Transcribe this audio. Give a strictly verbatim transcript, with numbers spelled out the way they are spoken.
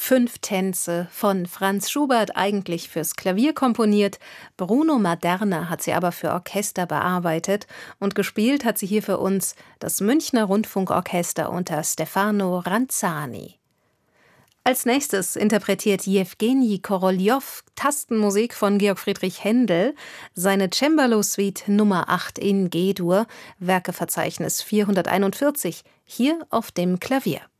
Fünf Tänze von Franz Schubert, eigentlich fürs Klavier komponiert. Bruno Maderna hat sie aber für Orchester bearbeitet und gespielt hat sie hier für uns das Münchner Rundfunkorchester unter Stefano Ranzani. Als nächstes interpretiert Jewgeni Koroljow Tastenmusik von Georg Friedrich Händel, seine Cembalo-Suite Nummer acht in G-Dur, Werkeverzeichnis vierhunderteinundvierzig, hier auf dem Klavier.